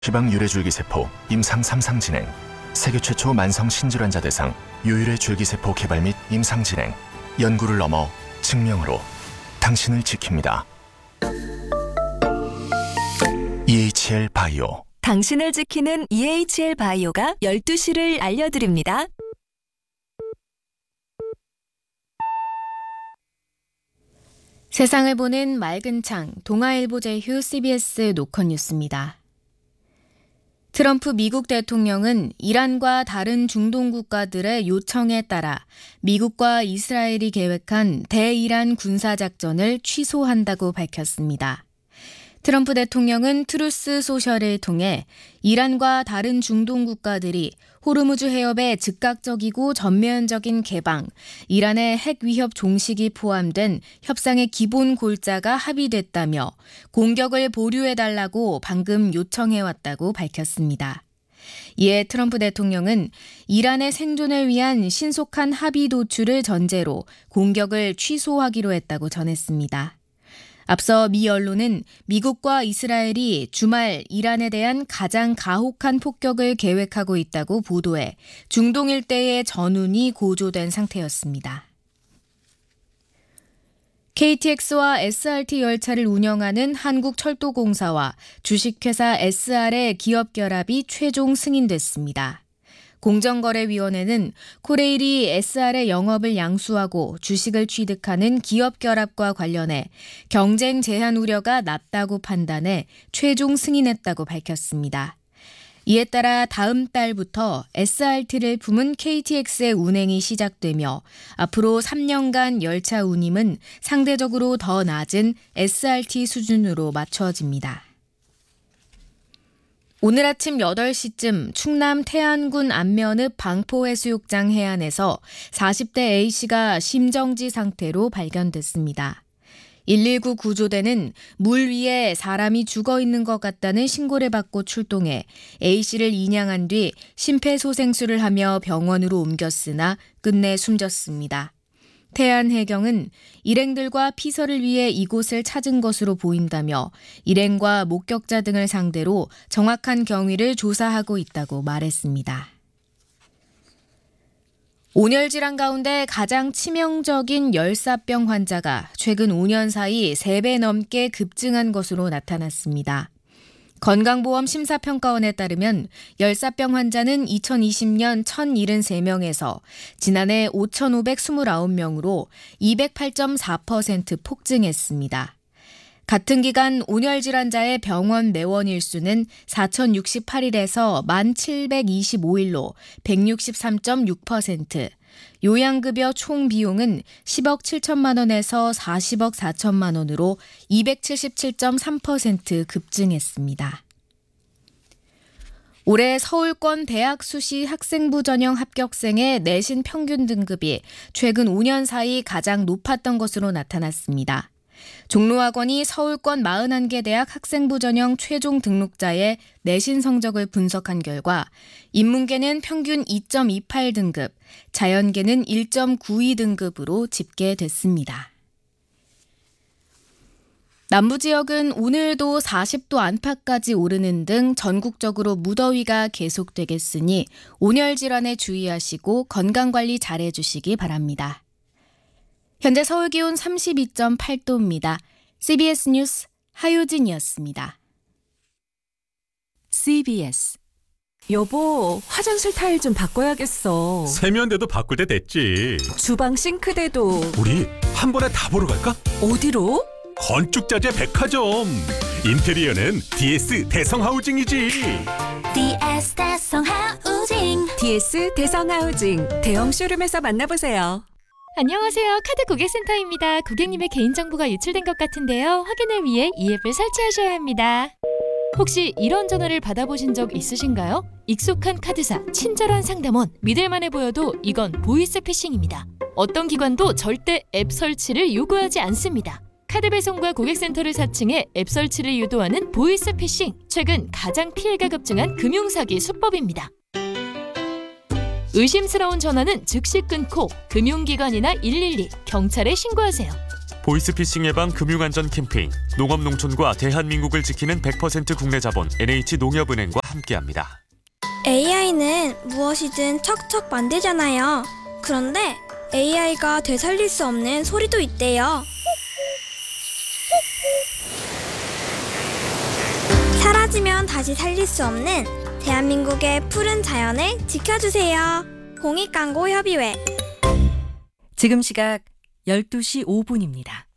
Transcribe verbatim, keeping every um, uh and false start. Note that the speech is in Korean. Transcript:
지방 유래줄기세포 임상 삼 상 진행, 세계 최초 만성 신질환자 대상 유유래 줄기세포 개발 및 임상 진행, 연구를 넘어 증명으로 당신을 지킵니다. 이에이치엘 바이오. 당신을 지키는 이에이치엘 바이오가 열두 시를 알려드립니다. 세상을 보는 맑은 창, 동아일보 제휴 씨비에스 노컷 뉴스입니다. 트럼프 미국 대통령은 이란과 다른 중동 국가들의 요청에 따라 미국과 이스라엘이 계획한 대이란 군사작전을 취소한다고 밝혔습니다. 트럼프 대통령은 트루스 소셜을 통해 이란과 다른 중동 국가들이 호르무즈 해협의 즉각적이고 전면적인 개방, 이란의 핵 위협 종식이 포함된 협상의 기본 골자가 합의됐다며 공격을 보류해달라고 방금 요청해왔다고 밝혔습니다. 이에 트럼프 대통령은 이란의 생존을 위한 신속한 합의 도출을 전제로 공격을 취소하기로 했다고 전했습니다. 앞서 미 언론은 미국과 이스라엘이 주말 이란에 대한 가장 가혹한 폭격을 계획하고 있다고 보도해 중동 일대의 전운이 고조된 상태였습니다. 케이티엑스와 에스알티 열차를 운영하는 한국철도공사와 주식회사 에스알의 기업 결합이 최종 승인됐습니다. 공정거래위원회는 코레일이 에스알의 영업을 양수하고 주식을 취득하는 기업 결합과 관련해 경쟁 제한 우려가 낮다고 판단해 최종 승인했다고 밝혔습니다. 이에 따라 다음 달부터 에스알티를 품은 케이티엑스의 운행이 시작되며 앞으로 삼 년간 열차 운임은 상대적으로 더 낮은 에스알티 수준으로 맞춰집니다. 오늘 아침 여덟 시쯤 충남 태안군 안면읍 방포해수욕장 해안에서 사십 대 A씨가 심정지 상태로 발견됐습니다. 일일구 구조대는 물 위에 사람이 죽어 있는 것 같다는 신고를 받고 출동해 A씨를 인양한 뒤 심폐소생술을 하며 병원으로 옮겼으나 끝내 숨졌습니다. 태안해경은 일행들과 피서를 위해 이곳을 찾은 것으로 보인다며 일행과 목격자 등을 상대로 정확한 경위를 조사하고 있다고 말했습니다. 온열 질환 가운데 가장 치명적인 열사병 환자가 최근 오 년 사이 세 배 넘게 급증한 것으로 나타났습니다. 건강보험심사평가원에 따르면 열사병 환자는 이천이십 년 천칠십삼 명에서 지난해 오천오백이십구 명으로 이백팔 점 사 퍼센트 폭증했습니다. 같은 기간 온열 질환자의 병원 내원 일수는 사천육십팔 일에서 만 칠백이십오 일로 백육십삼 점 육 퍼센트, 요양급여 총 비용은 십억 칠천만 원에서 사십억 사천만 원으로 이백칠십칠 점 삼 퍼센트 급증했습니다. 올해 서울권 대학 수시 학생부 전형 합격생의 내신 평균 등급이 최근 오 년 사이 가장 높았던 것으로 나타났습니다. 종로학원이 서울권 사십일 개 대학 학생부 전형 최종 등록자의 내신 성적을 분석한 결과 인문계는 평균 이 점 이팔 등급, 자연계는 일 점 구이 등급으로 집계됐습니다. 남부지역은 오늘도 사십 도 안팎까지 오르는 등 전국적으로 무더위가 계속되겠으니 온열 질환에 주의하시고 건강관리 잘해주시기 바랍니다. 현재 서울 기온 삼십이 점 팔 도입니다. 씨비에스 뉴스 하효진이었습니다. 씨비에스. 여보, 화장실 타일 좀 바꿔야겠어. 세면대도 바꿀 때 됐지. 주방 싱크대도. 우리 한 번에 다 보러 갈까? 어디로? 건축자재 백화점. 인테리어는 디에스 대성하우징이지. 디에스 대성하우징. 디에스 대성하우징. 대형 쇼룸에서 만나보세요. 안녕하세요. 카드 고객센터입니다. 고객님의 개인정보가 유출된 것 같은데요. 확인을 위해 이 앱을 설치하셔야 합니다. 혹시 이런 전화를 받아보신 적 있으신가요? 익숙한 카드사, 친절한 상담원, 믿을만해 보여도 이건 보이스피싱입니다. 어떤 기관도 절대 앱 설치를 요구하지 않습니다. 카드 배송과 고객센터를 사칭해 앱 설치를 유도하는 보이스피싱. 최근 가장 피해가 급증한 금융사기 수법입니다. 의심스러운 전화는 즉시 끊고 금융기관이나 일일이, 경찰에 신고하세요. 보이스피싱 예방 금융안전 캠페인 농업농촌과 대한민국을 지키는 백 퍼센트 국내 자본 엔에이치농협은행과 함께합니다. 에이아이는 무엇이든 척척 만들잖아요. 그런데 에이아이가 되살릴 수 없는 소리도 있대요. 사라지면 다시 살릴 수 없는 대한민국의 푸른 자연을 지켜주세요. 공익광고협의회. 지금 시각 열두 시 오 분입니다.